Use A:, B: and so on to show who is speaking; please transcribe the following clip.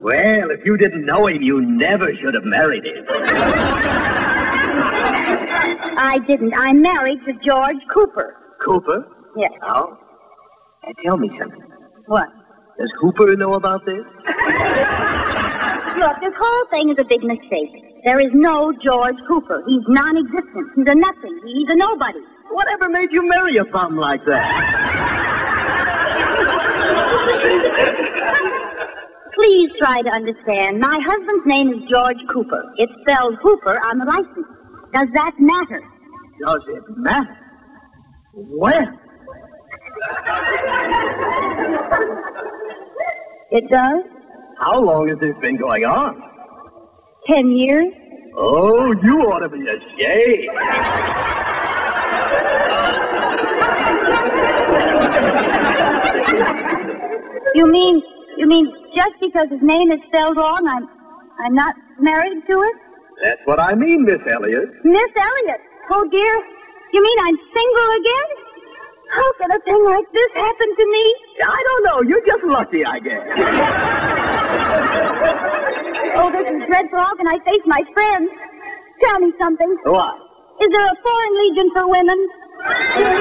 A: Well, if you didn't know him, you never should have married him.
B: I didn't. I'm married to George Cooper.
A: Cooper?
B: Yes.
A: Oh? Now tell me something.
B: What?
A: Does Hooper know about this?
B: Look, this whole thing is a big mistake. There is no George Cooper. He's non-existent. He's a nothing. He's a nobody.
A: Whatever made you marry a bum like that?
B: Please try to understand. My husband's name is George Cooper. It's spelled Hooper on the license. Does that matter?
A: Does it matter? When?
B: It does?
A: How long has this been going on?
B: 10 years?
A: Oh, you ought to be ashamed.
B: You mean just because his name is spelled wrong, I'm not married to it?
A: That's what I mean, Miss Elliot.
B: Miss Elliot? Oh, dear. You mean I'm single again? How can a thing like this happen to me?
A: I don't know. You're just lucky, I guess.
B: Oh, this is dreadful. How can I face my friends? Tell me something.
A: What?
B: Is there a foreign legion for women?